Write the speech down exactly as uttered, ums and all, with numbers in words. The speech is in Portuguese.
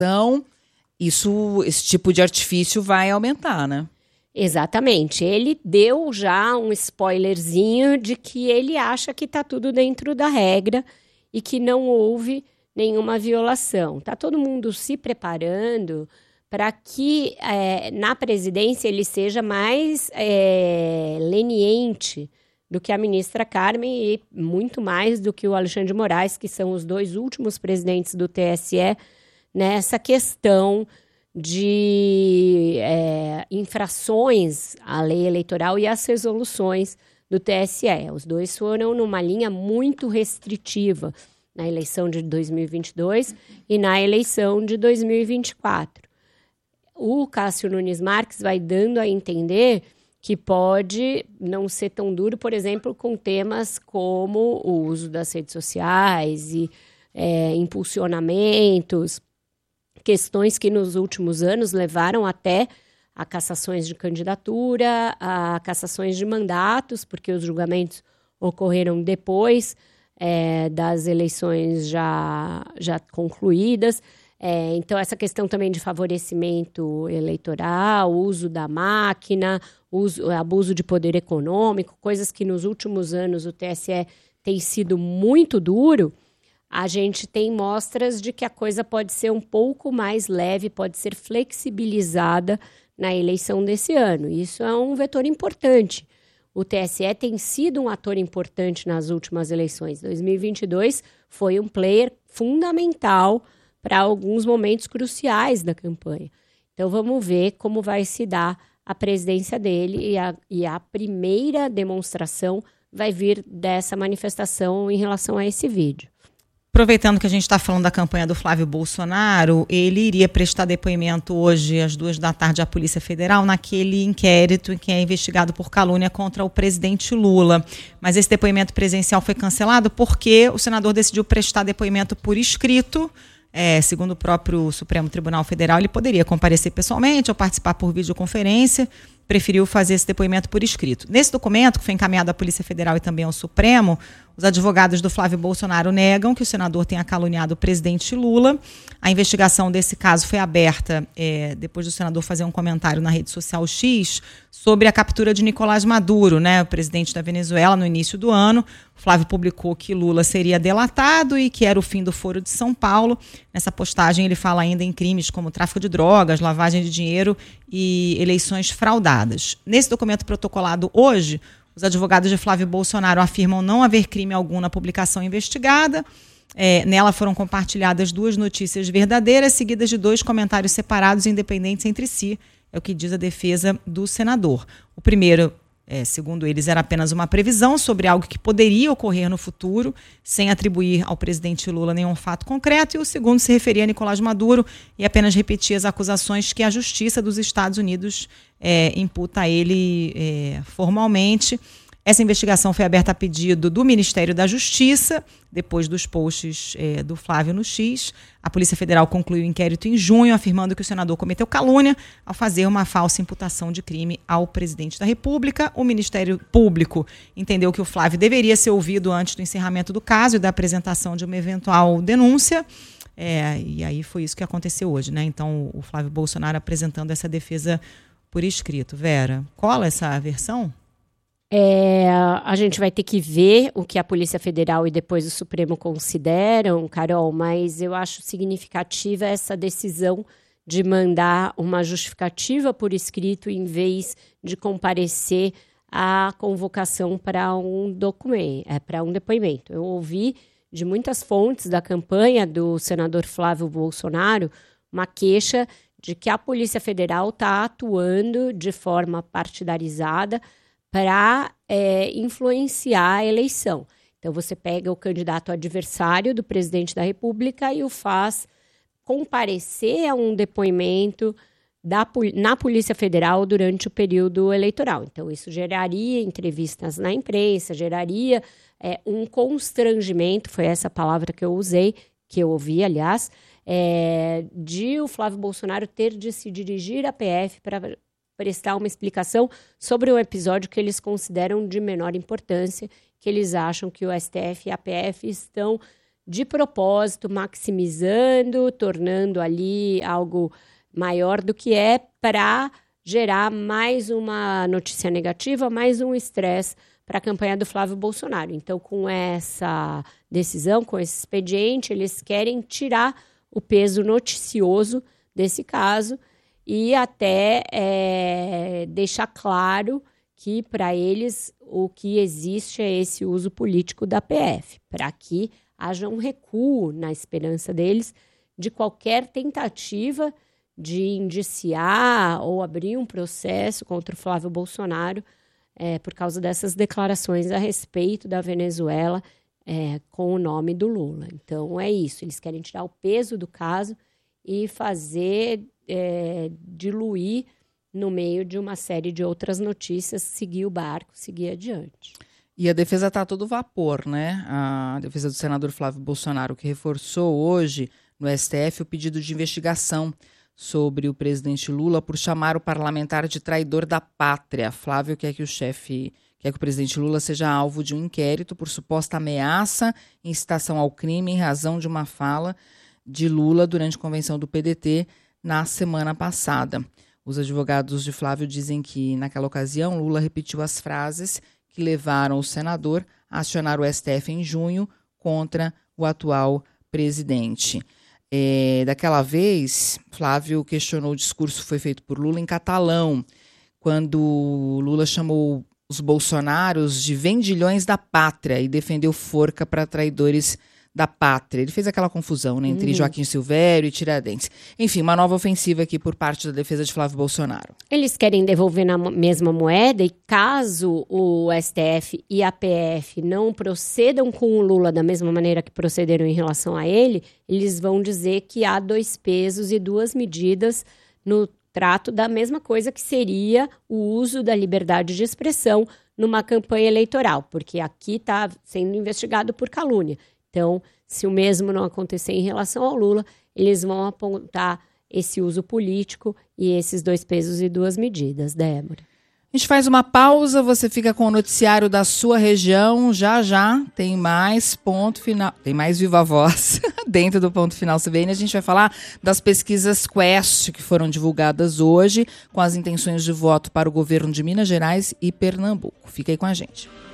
Então, isso, esse tipo de artifício vai aumentar, né? Exatamente. Ele deu já um spoilerzinho de que ele acha que está tudo dentro da regra e que não houve nenhuma violação. Está todo mundo se preparando para que é, na presidência ele seja mais é, leniente do que a ministra Carmen e muito mais do que o Alexandre de Moraes, que são os dois últimos presidentes do T S E, nessa questão de é, infrações à lei eleitoral e às resoluções do T S E. Os dois foram numa linha muito restritiva na eleição de dois mil e vinte e dois e na eleição de dois mil e vinte e quatro. O Cássio Nunes Marques vai dando a entender que pode não ser tão duro, por exemplo, com temas como o uso das redes sociais e é, impulsionamentos, questões que nos últimos anos levaram até a cassações de candidatura, a cassações de mandatos, porque os julgamentos ocorreram depois é, das eleições já, já concluídas. É, então, essa questão também de favorecimento eleitoral, uso da máquina, uso, abuso de poder econômico, coisas que nos últimos anos o T S E tem sido muito duro, a gente tem mostras de que a coisa pode ser um pouco mais leve, pode ser flexibilizada na eleição desse ano. Isso é um vetor importante. O T S E tem sido um ator importante nas últimas eleições. dois mil e vinte e dois foi um player fundamental para alguns momentos cruciais da campanha. Então, vamos ver como vai se dar a presidência dele e a, e a primeira demonstração vai vir dessa manifestação em relação a esse vídeo. Aproveitando que a gente está falando da campanha do Flávio Bolsonaro, ele iria prestar depoimento hoje, às duas da tarde, à Polícia Federal, naquele inquérito em que é investigado por calúnia contra o presidente Lula. Mas esse depoimento presencial foi cancelado porque o senador decidiu prestar depoimento por escrito. É, segundo o próprio Supremo Tribunal Federal, ele poderia comparecer pessoalmente ou participar por videoconferência, preferiu fazer esse depoimento por escrito. Nesse documento, que foi encaminhado à Polícia Federal e também ao Supremo, os advogados do Flávio Bolsonaro negam que o senador tenha caluniado o presidente Lula. A investigação desse caso foi aberta é, depois do senador fazer um comentário na rede social X sobre a captura de Nicolás Maduro, né, o presidente da Venezuela, no início do ano. O Flávio publicou que Lula seria delatado e que era o fim do Foro de São Paulo. Nessa postagem ele fala ainda em crimes como tráfico de drogas, lavagem de dinheiro e eleições fraudadas. Nesse documento protocolado hoje, os advogados de Flávio Bolsonaro afirmam não haver crime algum na publicação investigada. É, nela foram compartilhadas duas notícias verdadeiras, seguidas de dois comentários separados e independentes entre si. É o que diz a defesa do senador. O primeiro, é, segundo eles, era apenas uma previsão sobre algo que poderia ocorrer no futuro, sem atribuir ao presidente Lula nenhum fato concreto. E o segundo se referia a Nicolás Maduro e apenas repetia as acusações que a Justiça dos Estados Unidos é, imputa a ele é, formalmente. Essa investigação foi aberta a pedido do Ministério da Justiça, depois dos posts é, do Flávio no X. A Polícia Federal concluiu o inquérito em junho, afirmando que o senador cometeu calúnia ao fazer uma falsa imputação de crime ao presidente da República. O Ministério Público entendeu que o Flávio deveria ser ouvido antes do encerramento do caso e da apresentação de uma eventual denúncia. É, e aí foi isso que aconteceu hoje, né? Então, o Flávio Bolsonaro apresentando essa defesa por escrito. Vera, cola essa versão? É, a gente vai ter que ver o que a Polícia Federal e depois o Supremo consideram, Carol, mas eu acho significativa essa decisão de mandar uma justificativa por escrito em vez de comparecer à convocação para um documento, é, para um depoimento. Eu ouvi de muitas fontes da campanha do senador Flávio Bolsonaro uma queixa de que a Polícia Federal está atuando de forma partidarizada para é, influenciar a eleição. Então, você pega o candidato adversário do presidente da República e o faz comparecer a um depoimento da, na Polícia Federal durante o período eleitoral. Então, isso geraria entrevistas na imprensa, geraria é, um constrangimento, foi essa palavra que eu usei, que eu ouvi, aliás, é, de o Flávio Bolsonaro ter de se dirigir à P F para prestar uma explicação sobre um episódio que eles consideram de menor importância, que eles acham que o S T F e a P F estão de propósito, maximizando, tornando ali algo maior do que é, para gerar mais uma notícia negativa, mais um estresse para a campanha do Flávio Bolsonaro. Então, com essa decisão, com esse expediente, eles querem tirar o peso noticioso desse caso e até é, deixar claro que, para eles, o que existe é esse uso político da P F, para que haja um recuo na esperança deles de qualquer tentativa de indiciar ou abrir um processo contra o Flávio Bolsonaro é, por causa dessas declarações a respeito da Venezuela é, com o nome do Lula. Então, é isso. Eles querem tirar o peso do caso e fazer é, diluir no meio de uma série de outras notícias, seguir o barco, seguir adiante. E a defesa está a todo vapor, né? A defesa do senador Flávio Bolsonaro, que reforçou hoje no S T F o pedido de investigação sobre o presidente Lula por chamar o parlamentar de traidor da pátria. Flávio quer que o chefe, quer que o presidente Lula seja alvo de um inquérito por suposta ameaça, incitação ao crime em razão de uma fala de Lula durante a convenção do P D T na semana passada. Os advogados de Flávio dizem que, naquela ocasião, Lula repetiu as frases que levaram o senador a acionar o S T F em junho contra o atual presidente. É, daquela vez, Flávio questionou o discurso que foi feito por Lula em catalão, quando Lula chamou os bolsonaros de vendilhões da pátria e defendeu forca para traidores da pátria. Ele fez aquela confusão, né, entre uhum. Joaquim Silvério e Tiradentes. Enfim, uma nova ofensiva aqui por parte da defesa de Flávio Bolsonaro. Eles querem devolver na mesma moeda e, caso o S T F e a P F não procedam com o Lula da mesma maneira que procederam em relação a ele, eles vão dizer que há dois pesos e duas medidas no trato da mesma coisa que seria o uso da liberdade de expressão numa campanha eleitoral, porque aqui está sendo investigado por calúnia. Então, se o mesmo não acontecer em relação ao Lula, eles vão apontar esse uso político e esses dois pesos e duas medidas, Débora. A gente faz uma pausa, você fica com o noticiário da sua região. Já, já tem mais ponto final, tem mais Viva Voz dentro do Ponto Final C B N. A gente vai falar das pesquisas Quest que foram divulgadas hoje com as intenções de voto para o governo de Minas Gerais e Pernambuco. Fica aí com a gente.